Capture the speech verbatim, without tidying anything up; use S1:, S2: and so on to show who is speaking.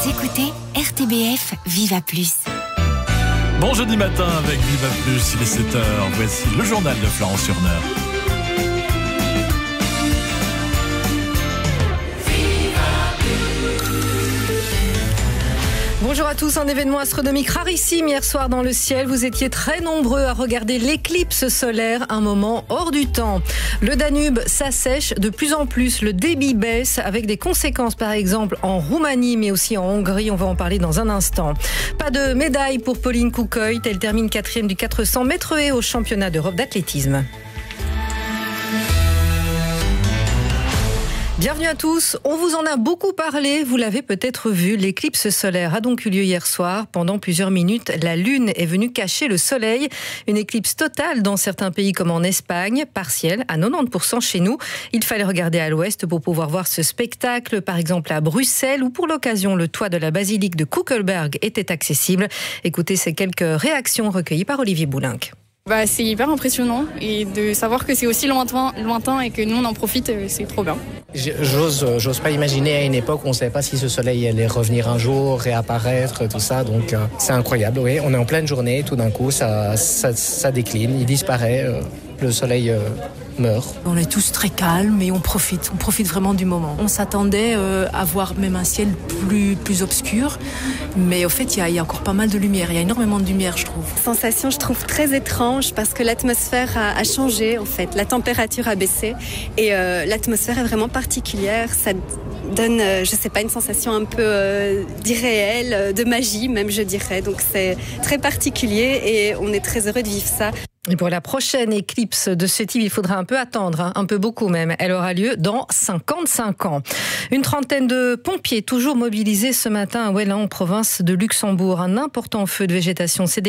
S1: Écoutez R T B F Viva Plus.
S2: Bon jeudi matin avec Viva Plus, il est sept heures. Voici le journal de Florence Surner.
S3: Bonjour à tous, un événement astronomique rarissime hier soir dans le ciel. Vous étiez très nombreux à regarder l'éclipse solaire, un moment hors du temps. Le Danube s'assèche de plus en plus, le débit baisse avec des conséquences par exemple en Roumanie mais aussi en Hongrie, on va en parler dans un instant. Pas de médaille pour Pauline Koukoit, elle termine quatrième du quatre cents mètres haies au championnat d'Europe d'athlétisme. Bienvenue à tous, on vous en a beaucoup parlé, vous l'avez peut-être vu, l'éclipse solaire a donc eu lieu hier soir. Pendant plusieurs minutes, la lune est venue cacher le soleil. Une éclipse totale dans certains pays comme en Espagne, partielle à quatre-vingt-dix pour cent chez nous. Il fallait regarder à l'ouest pour pouvoir voir ce spectacle, par exemple à Bruxelles, où pour l'occasion le toit de la basilique de Kuckelberg était accessible. Écoutez ces quelques réactions recueillies par Olivier Boulinck.
S4: Bah, c'est hyper impressionnant et de savoir que c'est aussi lointain, lointain et que nous on en profite, c'est trop bien.
S5: J'ose, j'ose pas imaginer à une époque où on ne savait pas si ce soleil allait revenir un jour, réapparaître, tout ça. Donc euh, c'est incroyable. Oui, on est en pleine journée, tout d'un coup ça, ça, ça décline, il disparaît, euh, le soleil euh, meurt.
S6: On est tous très calmes et on profite, on profite vraiment du moment. On s'attendait euh, à voir même un ciel plus, plus obscur, mais au fait il y, y a encore pas mal de lumière, il y a énormément de lumière je trouve.
S7: Sensation je trouve très étrange parce que l'atmosphère a, a changé en fait, la température a baissé et euh, l'atmosphère est vraiment particulière, ça donne, euh, je sais pas, une sensation un peu euh, d'irréel, euh, de magie même je dirais, donc c'est très particulier et on est très heureux de vivre ça.
S3: Et pour la prochaine éclipse de ce type, il faudra un peu attendre, hein, un peu beaucoup même. Elle aura lieu dans cinquante-cinq ans. Une trentaine de pompiers toujours mobilisés ce matin à Ouellan, en province de Luxembourg. Un important feu de végétation s'est